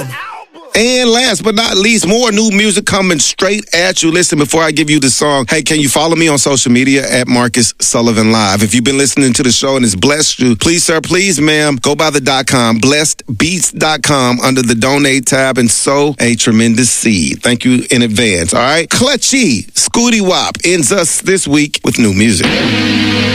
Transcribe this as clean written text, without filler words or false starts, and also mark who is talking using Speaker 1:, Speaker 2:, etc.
Speaker 1: And last but not least, more new music coming straight at you. Listen, before I give you the song, hey, can you follow me on social media at Marcus Sullivan Live? If you've been listening to the show and it's blessed you, please, sir, please, ma'am, go by the .com, blessedbeats.com under the donate tab and sow a tremendous seed. Thank you in advance, all right? Clutchy, Scooty Wop ends us this week with new music.